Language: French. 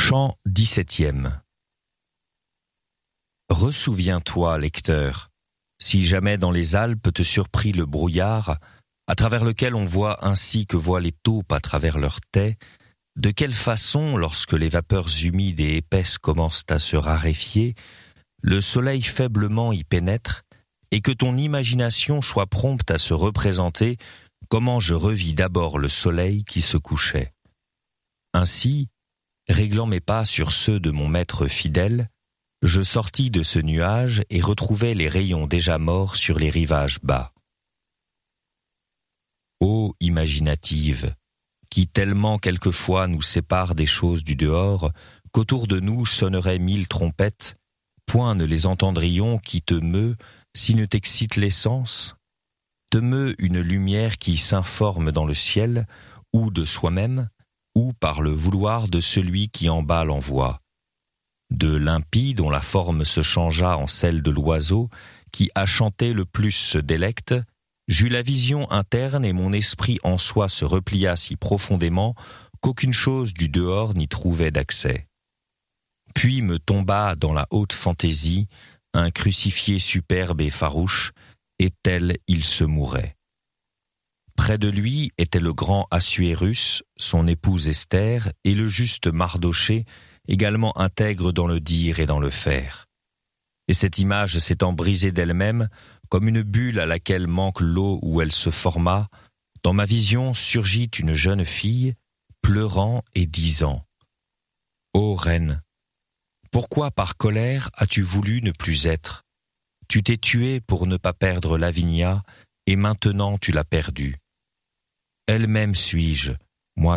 Chant 17e. Ressouviens-toi, lecteur, si jamais dans les Alpes te surprit le brouillard, à travers lequel on voit ainsi que voient les taupes à travers leurs tais, de quelle façon, lorsque les vapeurs humides et épaisses commencent à se raréfier, le soleil faiblement y pénètre, et que ton imagination soit prompte à se représenter comment je revis d'abord le soleil qui se couchait. Ainsi, réglant mes pas sur ceux de mon maître fidèle, je sortis de ce nuage et retrouvai les rayons déjà morts sur les rivages bas. Ô imaginative, qui tellement quelquefois nous sépare des choses du dehors, qu'autour de nous sonneraient 1000 trompettes, point ne les entendrions qui te meut, si ne t'excite les sens, te meut une lumière qui s'informe dans le ciel, ou de soi-même, ou par le vouloir de celui qui en bas l'envoie. De l'impie dont la forme se changea en celle de l'oiseau, qui à chanter le plus se délecte, j'eus la vision interne et mon esprit en soi se replia si profondément qu'aucune chose du dehors n'y trouvait d'accès. Puis me tomba dans la haute fantaisie un crucifié superbe et farouche, et tel il se mourait. Près de lui était le grand Assuérus, son épouse Esther, et le juste Mardochée, également intègre dans le dire et dans le faire. Et cette image s'étant brisée d'elle-même, comme une bulle à laquelle manque l'eau où elle se forma, dans ma vision surgit une jeune fille, pleurant et disant « Ô reine, pourquoi par colère as-tu voulu ne plus être? Tu t'es tuée pour ne pas perdre Lavinia, et maintenant tu l'as perdue. Elle-même suis-je,